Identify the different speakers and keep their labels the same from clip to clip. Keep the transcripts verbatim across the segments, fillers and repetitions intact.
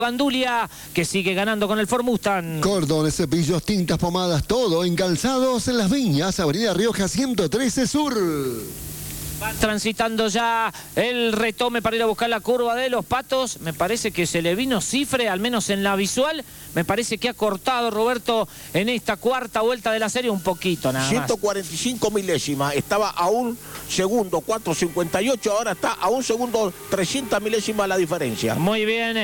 Speaker 1: Gandulia, que sigue ganando con el Ford Mustang.
Speaker 2: Cordones, cepillos, tintas, pomadas, todo en Calzados en Las Viñas, Avenida Rioja ciento trece Sur.
Speaker 1: Va transitando ya el retome para ir a buscar la curva de los Patos. Me parece que se le vino cifre, al menos en la visual. Me parece que ha cortado Roberto en esta cuarta vuelta de la serie un poquito nada más.
Speaker 3: ciento cuarenta y cinco milésimas, estaba a un segundo, cuatro cincuenta y ocho, ahora está a un segundo, trescientas milésimas la diferencia.
Speaker 1: Muy bien,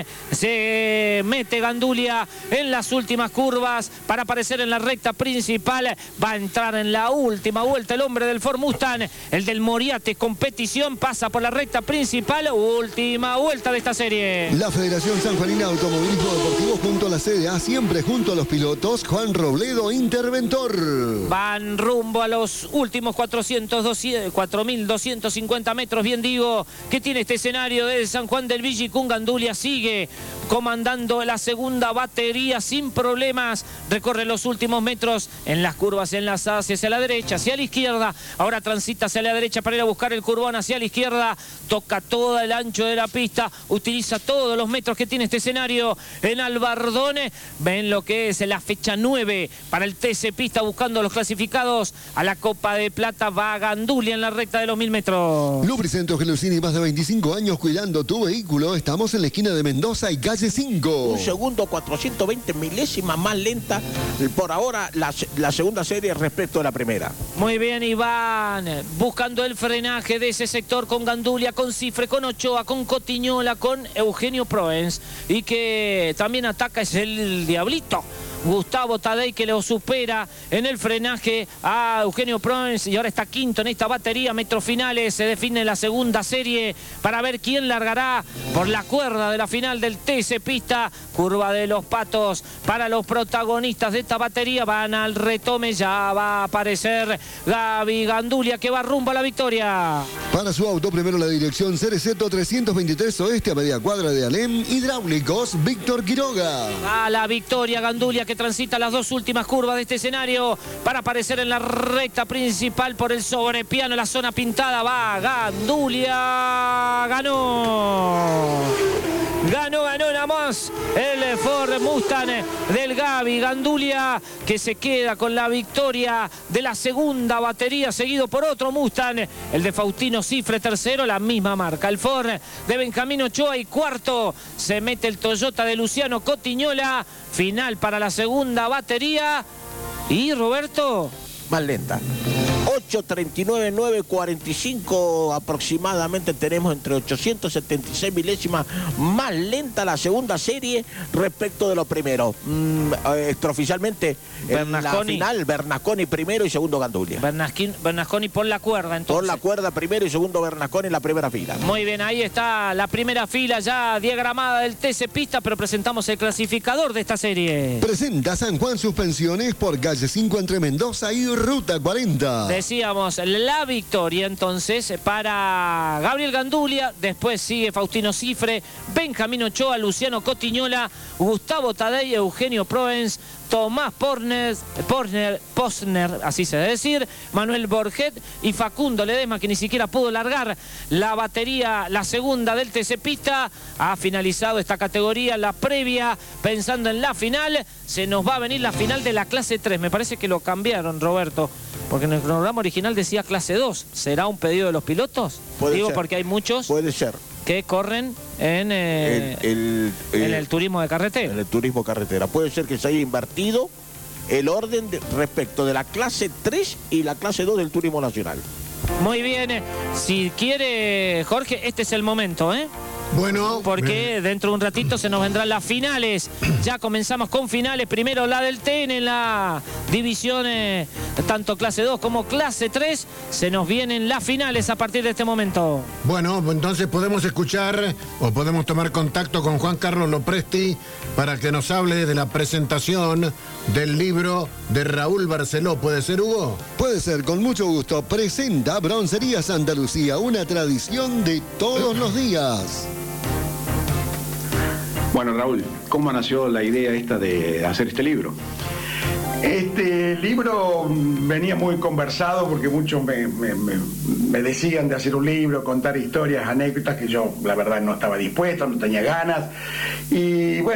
Speaker 1: se mete Gandulia en las últimas curvas para aparecer en la recta principal. Va a entrar en la última vuelta el hombre del Ford Mustang, el del Moriate Competición, pasa por la recta principal, última vuelta de esta serie.
Speaker 2: La Federación Sanjuanina de Automovilismo Deportivo junto a la C D A, siempre junto a los pilotos, Juan Robledo, interventor.
Speaker 1: Van rumbo a los últimos cuatro mil doscientos cincuenta metros, bien digo, que tiene este escenario de San Juan del Villicún. Gandulia sigue comandando la segunda batería sin problemas, recorre los últimos metros en las curvas enlazadas hacia la derecha, hacia la izquierda, ahora transita hacia la derecha para ir a buscar el curvón hacia la izquierda, toca todo el ancho de la pista, utiliza todos los metros que tiene este escenario en Albardone. Ven lo que es la fecha nueve para el T C Pista, buscando los clasificados a la Copa de Plata. Va Gandulia en la recta de los mil metros.
Speaker 2: Lubricentro Gelusini, más de veinticinco años cuidando tu vehículo. Estamos en la esquina de Mendoza y calle cinco.
Speaker 3: Un segundo, cuatrocientos veinte milésimas más lenta por ahora la, la segunda serie respecto a la primera.
Speaker 1: Muy bien, Iván, buscando el frenaje de ese sector con Gandulia, con Cifre, con Ochoa, con Cotiñola, con Eugenio Proens, y que también ataca es el Diablito Gustavo Tadei, que lo supera en el frenaje a Eugenio Proens, y ahora está quinto en esta batería. Metros finales, se define la segunda serie para ver quién largará por la cuerda de la final del T C Pista. Curva de los Patos para los protagonistas de esta batería. Van al retome, ya va a aparecer Gaby Gandulia, que va rumbo a la victoria.
Speaker 2: Para su auto, primero la dirección Cereceto trescientos veintitrés Oeste, a media cuadra de Alem. Hidráulicos, Víctor Quiroga.
Speaker 1: A la victoria Gandulia, que transita las dos últimas curvas de este escenario para aparecer en la recta principal por el sobrepiano, la zona pintada. Va Gandulia, ganó. Ganó, ganó nada más el Ford Mustang del Gaby Gandulia, que se queda con la victoria de la segunda batería, seguido por otro Mustang, el de Faustino Cifre, tercero, la misma marca. El Ford de Benjamín Ochoa, y cuarto se mete el Toyota de Luciano Cotiñola. Final para la segunda batería. Y Roberto,
Speaker 3: más lenta. ocho treinta y nueve, nueve cuarenta y cinco aproximadamente tenemos, entre ochocientos setenta y seis milésimas más lenta la segunda serie respecto de lo primero. Mm, extraoficialmente en la final Bernasconi primero y segundo Gandulia.
Speaker 1: Bernasconi por la cuerda entonces.
Speaker 3: Por la cuerda primero y segundo Bernasconi en la primera fila.
Speaker 1: Muy bien, ahí está la primera fila ya diagramada del T C Pista, pero presentamos el clasificador de esta serie.
Speaker 2: Presenta San Juan Suspensiones por calle cinco entre Mendoza y Ruta cuarenta.
Speaker 1: Decíamos la victoria entonces para Gabriel Gandulia, después sigue Faustino Cifre, Benjamín Ochoa, Luciano Cotiñola, Gustavo Tadei, Eugenio Proens, Tomás Porner, Porner, Posner, así se debe decir, Manuel Borget y Facundo Ledesma, que ni siquiera pudo largar la batería, la segunda del T C Pista. Ha finalizado esta categoría, la previa, pensando en la final. Se nos va a venir la final de la clase tres. Me parece que lo cambiaron, Roberto, porque en el programa original decía clase dos. ¿Será un pedido de los pilotos?
Speaker 3: Puede
Speaker 1: Digo,
Speaker 3: ser.
Speaker 1: Porque hay muchos
Speaker 3: Puede ser.
Speaker 1: que corren en, eh,
Speaker 3: el, el,
Speaker 1: en
Speaker 3: el,
Speaker 1: el turismo de carretera.
Speaker 3: En el turismo carretera. Puede ser que se haya invertido el orden de, respecto de la clase tres y la clase dos del turismo nacional.
Speaker 1: Muy bien. Si quiere, Jorge, este es el momento, ¿eh?
Speaker 4: Bueno,
Speaker 1: porque dentro de un ratito se nos vendrán las finales. Ya comenzamos con finales. Primero la del T N en la división eh, tanto clase dos como clase tres. Se nos vienen las finales a partir de este momento.
Speaker 4: Bueno, entonces podemos escuchar o podemos tomar contacto con Juan Carlos Lopresti para que nos hable de la presentación del libro de Raúl Barceló. ¿Puede ser, Hugo?
Speaker 2: Puede ser, con mucho gusto. Presenta Broncería Santa Lucía, una tradición de todos los días.
Speaker 5: Bueno, Raúl, ¿cómo nació la idea esta de hacer este libro? Este libro venía muy conversado porque muchos me, me, me, me decían de hacer un libro, contar historias, anécdotas, que yo la verdad no estaba dispuesto, no tenía ganas. Y bueno,